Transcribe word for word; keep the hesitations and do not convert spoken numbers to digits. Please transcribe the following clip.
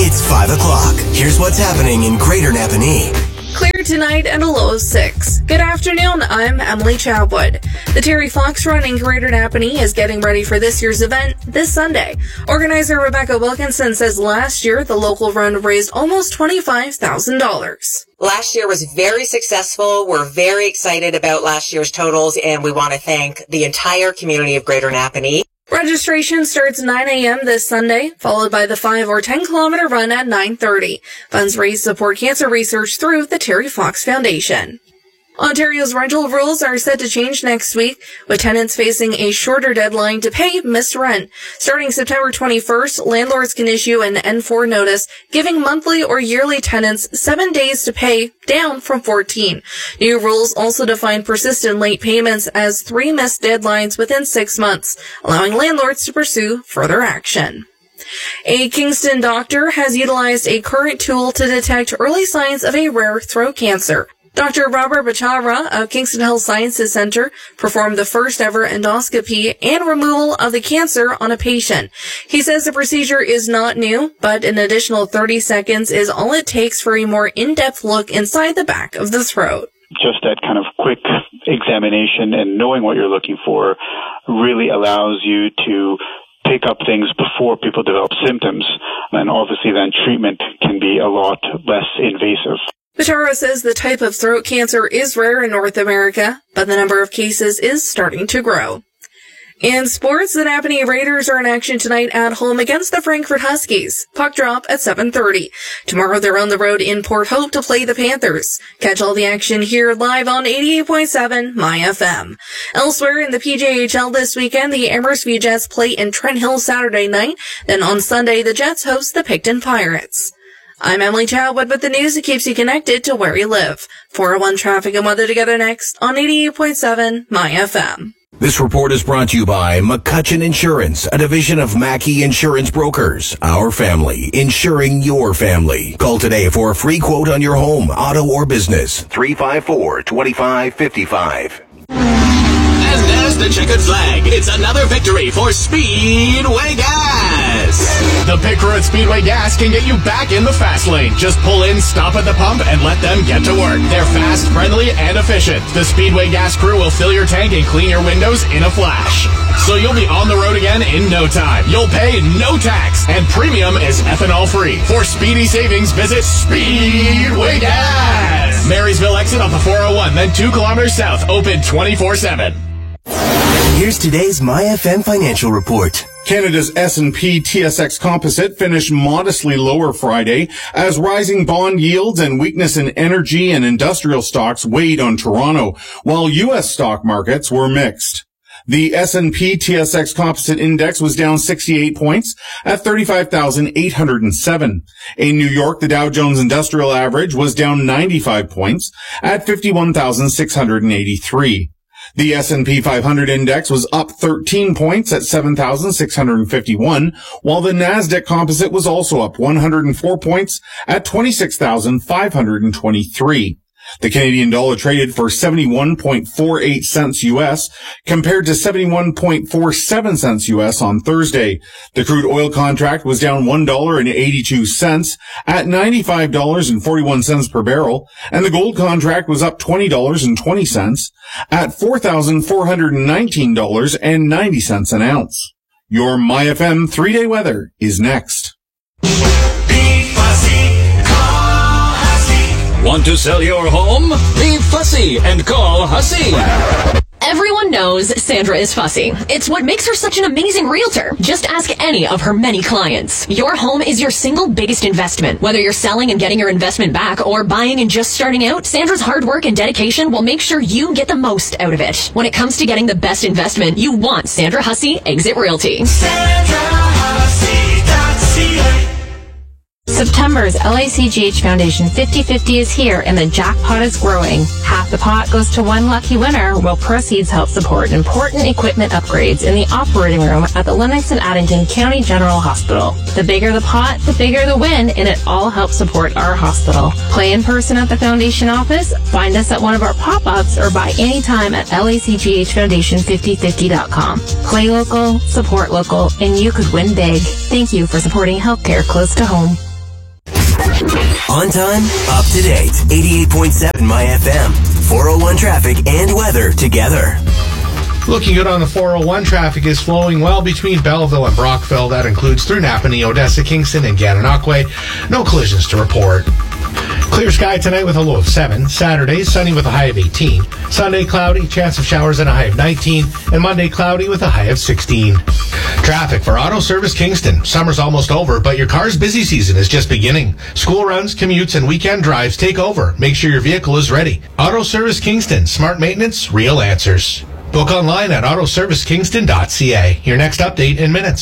It's five o'clock. Here's what's happening in Greater Napanee. Clear tonight and a low of six. Good afternoon, I'm Emily Chabwood. The Terry Fox Run in Greater Napanee is getting ready for this year's event this Sunday. Organizer Rebecca Wilkinson says last year the local run raised almost twenty-five thousand dollars. Last year was very successful. We're very excited about last year's totals, and we want to thank the entire community of Greater Napanee. Registration starts nine a.m. this Sunday, followed by the five or ten kilometer run at nine thirty. Funds raised support cancer research through the Terry Fox Foundation. Ontario's rental rules are set to change next week, with tenants facing a shorter deadline to pay missed rent. Starting September twenty-first, landlords can issue an N four notice, giving monthly or yearly tenants seven days to pay, down from fourteen. New rules also define persistent late payments as three missed deadlines within six months, allowing landlords to pursue further action. A Kingston doctor has utilized a current tool to detect early signs of a rare throat cancer. Doctor Robert Bachara of Kingston Health Sciences Center performed the first ever endoscopy and removal of the cancer on a patient. He says the procedure is not new, but an additional thirty seconds is all it takes for a more in-depth look inside the back of the throat. Just that kind of quick examination and knowing what you're looking for really allows you to pick up things before people develop symptoms, and obviously then treatment can be a lot less invasive. Bachara says the type of throat cancer is rare in North America, but the number of cases is starting to grow. In sports, the Napanee Raiders are in action tonight at home against the Frankfurt Huskies. Puck drop at seven thirty. Tomorrow they're on the road in Port Hope to play the Panthers. Catch all the action here live on eighty-eight point seven My F M. Elsewhere in the P J H L this weekend, the Amherst V Jets play in Trent Hill Saturday night. Then on Sunday, the Jets host the Picton Pirates. I'm Emily Chabwood with the news that keeps you connected to where you live. four oh one Traffic and Weather together next on eighty-eight point seven My F M. This report is brought to you by McCutcheon Insurance, a division of Mackey Insurance Brokers. Our family, insuring your family. Call today for a free quote on your home, auto, or business. three five four, two five five five. And there's the checkered flag. It's another victory for Speedway Gas. The Picker at Speedway Gas can get you back in the fast lane. Just pull in, stop at the pump, and let them get to work. They're fast, friendly, and efficient. The Speedway Gas crew will fill your tank and clean your windows in a flash. So you'll be on the road again in no time. You'll pay no tax, and premium is ethanol free. For speedy savings, visit Speedway Gas. Marysville exit off the four oh one, then two kilometers south, open twenty-four seven. Here's today's My F M financial report. Canada's S and P T S X Composite finished modestly lower Friday as rising bond yields and weakness in energy and industrial stocks weighed on Toronto, while U S stock markets were mixed. The S and P T S X Composite Index was down sixty-eight points at thirty-five thousand eight hundred seven. In New York, the Dow Jones Industrial Average was down ninety-five points at fifty-one thousand six hundred eighty-three. The S and P five hundred index was up thirteen points at seven thousand six hundred fifty-one, while the Nasdaq Composite was also up one hundred four points at twenty-six thousand five hundred twenty-three. The Canadian dollar traded for seventy-one point four eight cents U S compared to seventy-one point four seven cents U S on Thursday. The crude oil contract was down one dollar and eighty-two cents at ninety-five dollars and forty-one cents per barrel, and the gold contract was up twenty dollars and twenty cents at four thousand four hundred nineteen dollars and ninety cents an ounce. Your My F M three-day weather is next. Want to sell your home? Be fussy and call Hussey. Everyone knows Sandra is fussy. It's what makes her such an amazing realtor. Just ask any of her many clients. Your home is your single biggest investment. Whether you're selling and getting your investment back or buying and just starting out, Sandra's hard work and dedication will make sure you get the most out of it. When it comes to getting the best investment, you want Sandra Hussey Exit Realty. Sandra Hussey dot C A. September's L A C G H Foundation fifty fifty is here and the jackpot is growing. Half the pot goes to one lucky winner, while proceeds help support important equipment upgrades in the operating room at the Lennox and Addington County General Hospital. The bigger the pot, the bigger the win, and it all helps support our hospital. Play in person at the Foundation office, find us at one of our pop-ups, or buy anytime at L A C G H Foundation fifty fifty dot com. Play local, support local, and you could win big. Thank you for supporting healthcare close to home. On time, up to date. eighty-eight point seven My F M. four oh one traffic and weather together. Looking good on the four oh one. Traffic is flowing well between Belleville and Brockville. That includes through Napanee, Odessa, Kingston, and Gananoque. No collisions to report. Clear sky tonight with a low of seven. Saturday, sunny with a high of eighteen. Sunday, cloudy, chance of showers and a high of nineteen. And Monday, cloudy with a high of sixteen. Traffic for Auto Service Kingston. Summer's almost over, but your car's busy season is just beginning. School runs, commutes, and weekend drives take over. Make sure your vehicle is ready. Auto Service Kingston. Smart maintenance, real answers. Book online at auto service kingston dot c a. Your next update in minutes.